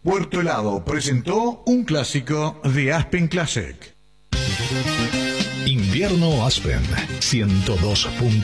Puerto Helado presentó un clásico de Aspen Classic. Invierno Aspen 102.